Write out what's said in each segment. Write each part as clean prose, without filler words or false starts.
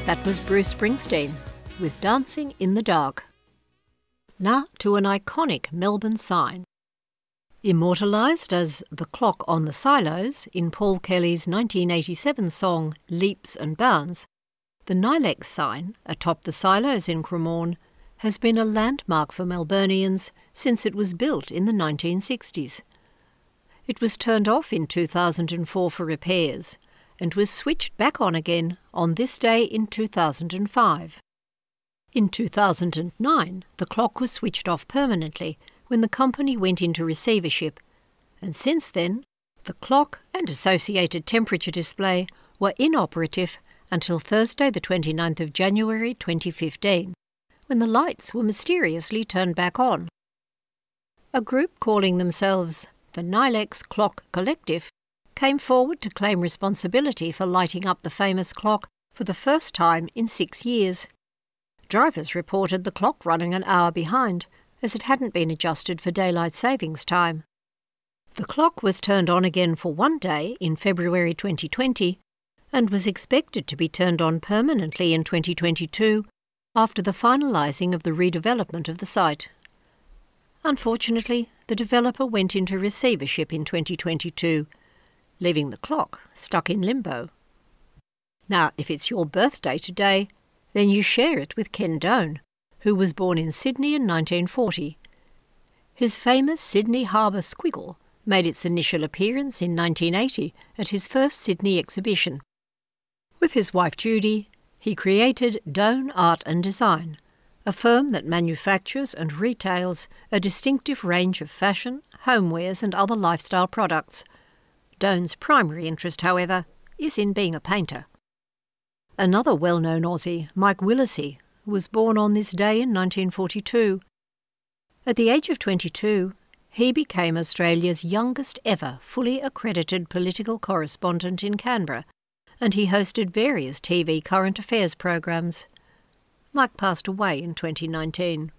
That was Bruce Springsteen with Dancing in the Dark. Now to an iconic Melbourne sign. Immortalised as the clock on the silos in Paul Kelly's 1987 song Leaps and Bounds, the Nilex sign atop the silos in Cremorne has been a landmark for Melburnians since it was built in the 1960s. It was turned off in 2004 for repairs and was switched back on again on this day in 2005. In 2009, the clock was switched off permanently when the company went into receivership, and since then, the clock and associated temperature display were inoperative until Thursday the 29th of January 2015, when the lights were mysteriously turned back on. A group calling themselves the Nilex Clock Collective came forward to claim responsibility for lighting up the famous clock for the first time in 6 years. Drivers reported the clock running an hour behind, as it hadn't been adjusted for daylight savings time. The clock was turned on again for one day in February 2020 and was expected to be turned on permanently in 2022 after the finalising of the redevelopment of the site. Unfortunately, the developer went into receivership in 2022, leaving the clock stuck in limbo. Now, if it's your birthday today, then you share it with Ken Doane, who was born in Sydney in 1940. His famous Sydney Harbour squiggle made its initial appearance in 1980 at his first Sydney exhibition. With his wife Judy, he created Doane Art and Design, a firm that manufactures and retails a distinctive range of fashion, homewares and other lifestyle products. Doane's primary interest, however, is in being a painter. Another well-known Aussie, Mike Willesee, was born on this day in 1942. At the age of 22, he became Australia's youngest ever fully accredited political correspondent in Canberra, and he hosted various TV current affairs programs. Mike passed away in 2019.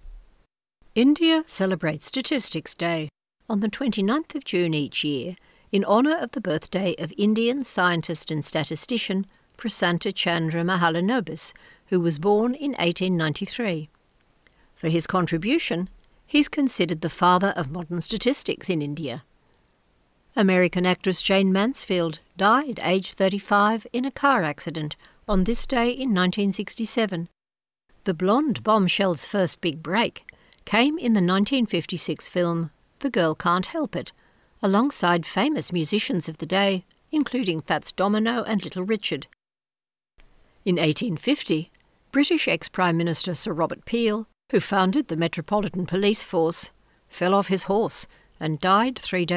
India celebrates Statistics Day on the 29th of June each year in honour of the birthday of Indian scientist and statistician Prasanta Chandra Mahalanobis, who was born in 1893. For his contribution, he's considered the father of modern statistics in India. American actress Jane Mansfield died aged 35 in a car accident on this day in 1967. The blonde bombshell's first big break came in the 1956 film The Girl Can't Help It, alongside famous musicians of the day, including Fats Domino and Little Richard. In 1850, British ex-Prime Minister Sir Robert Peel, who founded the Metropolitan Police Force, fell off his horse and died 3 days